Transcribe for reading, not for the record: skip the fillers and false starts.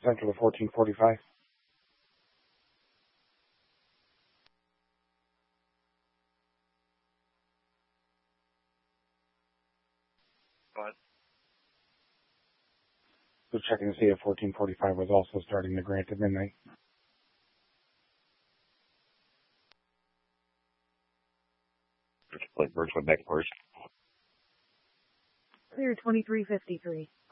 Central to 1445. What? Just checking to see if 1445 was also starting to grant at midnight. Birds went back first. Clear 2353.